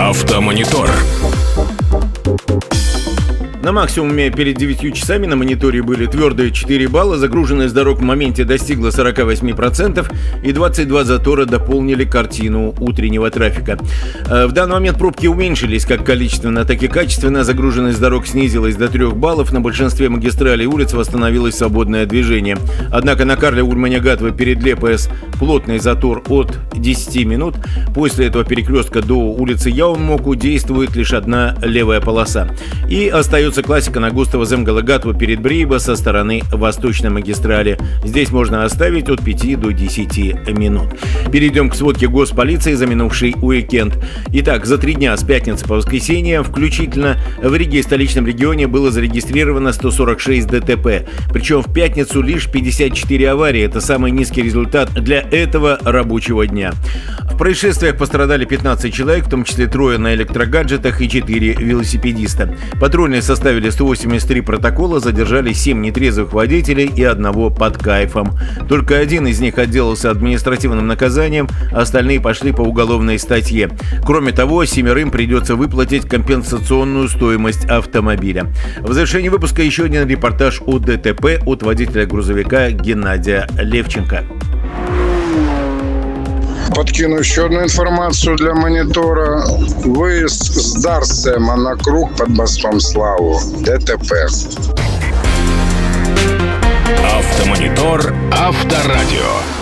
Автомонитор. На максимуме перед 9 часами на мониторе были твердые 4 балла, загруженность дорог в моменте достигла 48%, и 22 затора дополнили картину утреннего трафика. В данный момент пробки уменьшились как количественно, так и качественно. Загруженность дорог снизилась до 3 баллов, на большинстве магистралей и улиц восстановилось свободное движение. Однако на Карле Ульманя-Гатвы перед ЛПС плотный затор от 10 минут. После этого перекрестка до улицы Яунмоку действует лишь одна левая полоса. И остается классика на Густаво-Земгала-Гатву перед Брейба со стороны восточной магистрали. Здесь можно оставить от 5 до 10 минут. Перейдем к сводке госполиции за минувший уикенд. Итак, за 3 дня с пятницы по воскресенье включительно в Риге и столичном регионе было зарегистрировано 146 ДТП. Причем в пятницу лишь 54 аварии. Это самый низкий результат для этого рабочего дня. В происшествиях пострадали 15 человек, в том числе 3 на электрогаджетах и 4 велосипедиста. Патрульные составили 183 протокола, задержали 7 нетрезвых водителей и 1 под кайфом. Только 1 из них отделался административным наказанием, остальные пошли по уголовной статье. Кроме того, 7 придется выплатить компенсационную стоимость автомобиля. В завершении выпуска еще один репортаж о ДТП от водителя грузовика Геннадия Левченко. Подкину еще одну информацию для монитора. Выезд с Дарсема на круг под мостом Славу. ДТП. Автомонитор. Авторадио.